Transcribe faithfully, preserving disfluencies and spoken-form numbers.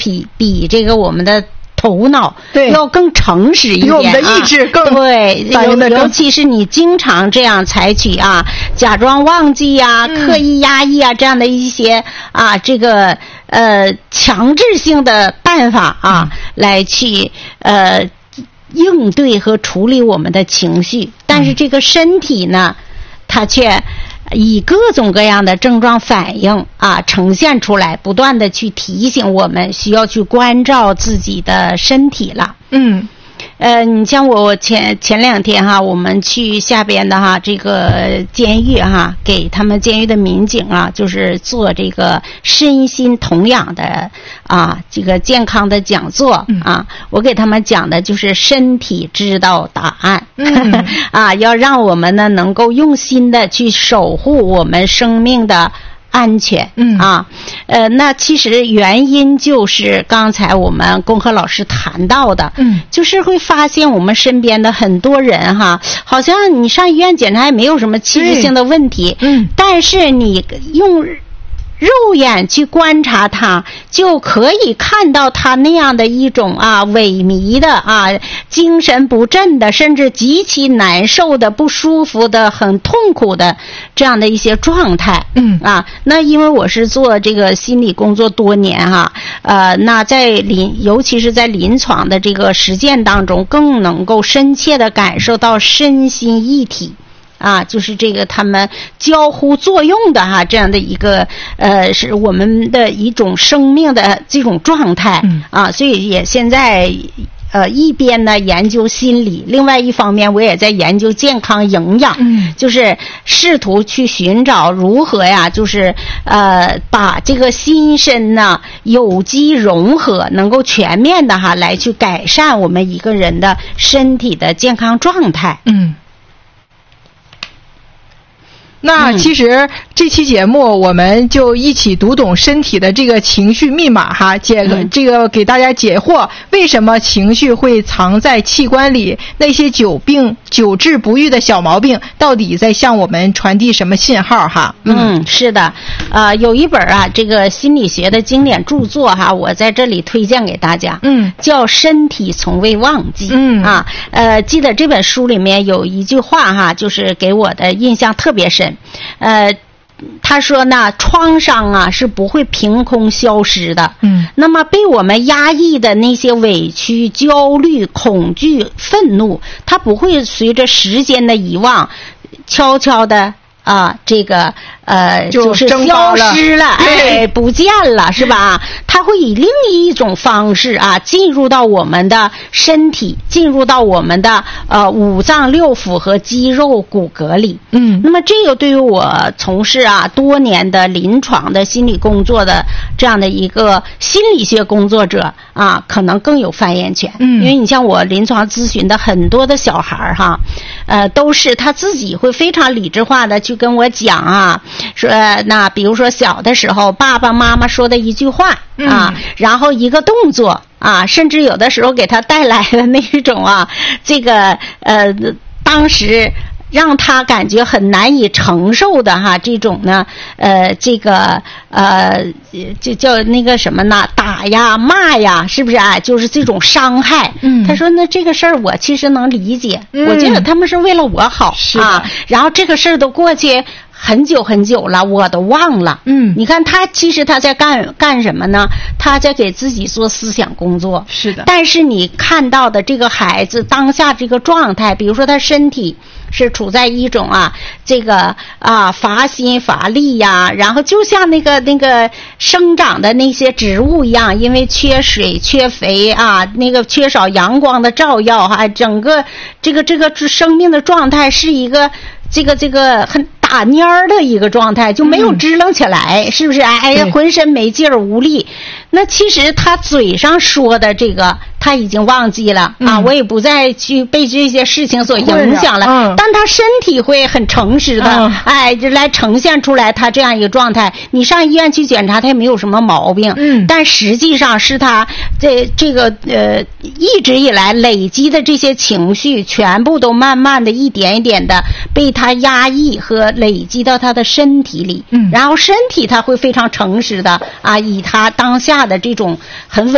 体比这个我们的头脑对要更诚实一点， 比我们的意志更、 啊、对， 尤尤其是你经常这样采取啊，假装忘记呀、啊嗯、刻意压抑啊这样的一些啊这个呃强制性的办法啊，嗯、来去呃应对和处理我们的情绪，但是这个身体呢，它却以各种各样的症状反应啊呈现出来，不断的去提醒我们需要去关照自己的身体了。嗯，呃，你像我前前两天哈，我们去下边的哈这个监狱哈，给他们监狱的民警啊，就是做这个身心同养的啊这个健康的讲座、嗯、啊，我给他们讲的就是身体知道答案，嗯、啊，要让我们呢能够用心的去守护我们生命的安全，嗯啊，呃，那其实原因就是刚才我们龚和老师谈到的，嗯，就是会发现我们身边的很多人哈，好像你上医院检查也没有什么器质性的问题，嗯，但是你用肉眼去观察他，就可以看到他那样的一种啊萎靡的啊精神不振的，甚至极其难受的、不舒服的、很痛苦的这样的一些状态。嗯啊，那因为我是做这个心理工作多年哈，呃，那在临尤其是在临床的这个实践当中，更能够深切的感受到身心一体。啊，就是这个他们交互作用的哈、啊，这样的一个呃，是我们的一种生命的这种状态、嗯、啊，所以也现在呃一边呢研究心理，另外一方面我也在研究健康营养，嗯，就是试图去寻找如何呀，就是呃把这个心身呢有机融合，能够全面的哈来去改善我们一个人的身体的健康状态，嗯。 那其实这期节目我们就一起读懂身体的这个情绪密码哈，解这个给大家解惑为什么情绪会藏在器官里，那些久病久治不愈的小毛病到底在向我们传递什么信号哈。 嗯，嗯是的，呃有一本啊这个心理学的经典著作哈，我在这里推荐给大家，嗯，叫《身体从未忘记》。嗯啊，呃记得这本书里面有一句话哈，就是给我的印象特别深。呃，他说呢，创伤啊是不会凭空消失的。嗯，那么被我们压抑的那些委屈、焦虑、恐惧、愤怒，它不会随着时间的遗忘，悄悄的啊，这个呃，就是消失了，哎，不见了，是吧？它会以另一种方式啊，进入到我们的身体，进入到我们的呃五脏六腑和肌肉骨骼里。嗯，那么这个对于我从事啊多年的临床的心理工作的这样的一个心理学工作者啊，可能更有发言权。嗯，因为你像我临床咨询的很多的小孩哈，呃，都是他自己会非常理智化的去跟我讲啊。说那比如说小的时候爸爸妈妈说的一句话、嗯、啊，然后一个动作啊，甚至有的时候给他带来的那种啊这个呃当时让他感觉很难以承受的哈，这种呢呃这个呃就叫那个什么呢，打呀骂呀，是不是啊，就是这种伤害。嗯，他说那这个事儿我其实能理解、嗯、我觉得他们是为了我好啊，然后这个事儿都过去很久很久了，我都忘了。嗯，你看他其实他在干干什么呢？他在给自己做思想工作。 是的。但是你看到的这个孩子当下这个状态，比如说他身体是处在一种啊这个啊乏心乏力呀，然后就像那个那个生长的那些植物一样，因为缺水缺肥啊，那个缺少阳光的照耀哈，整个这个这个生命的状态是一个这个这个很打蔫儿的一个状态，就没有支棱起来、嗯、是不是？哎呀，浑身没劲儿无力。那其实他嘴上说的这个他已经忘记了、嗯、啊，我也不再去被这些事情所影响了、嗯、但他身体会很诚实的、嗯、哎，就来呈现出来他这样一个状态。你上医院去检查他也没有什么毛病，嗯，但实际上是他这这个呃一直以来累积的这些情绪全部都慢慢的一点一点的被他压抑和累积到他的身体里，嗯，然后身体他会非常诚实的啊，以他当下的这种很